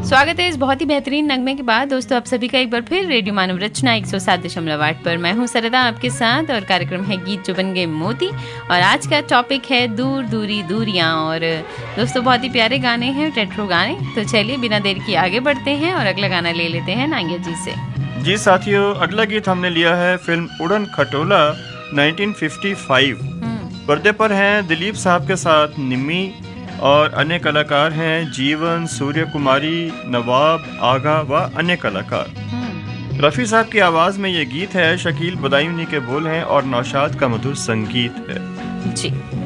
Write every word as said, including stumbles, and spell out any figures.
स्वागत है इस बहुत ही बेहतरीन नगमे के बाद दोस्तों आप सभी का एक बार फिर रेडियो मानव रचना एक सौ सात दशमलव आठ पर। मैं हूं सरदा आपके साथ और कार्यक्रम है गीत जो बन गए मोती। और आज का टॉपिक है दूर दूरी दूरियां। और दोस्तों बहुत ही प्यारे गाने हैं, रेट्रो गाने। तो चलिए बिना देर की आगे बढ़ते हैं और अगला गाना ले लेते हैं नांगिया जी से। जी साथियों, अगला गीत हमने लिया है फिल्म उड़न खटोला नाइनटीन फिफ्टी फाइव। पर्दे पर हैं दिलीप साहब के साथ निम्मी और अन्य कलाकार हैं जीवन, सूर्य कुमारी, नवाब, आगा व अन्य कलाकार। रफ़ी साहब की आवाज़ में ये गीत है, शकील बदायूनी के बोल हैं और नौशाद का मधुर संगीत है। जी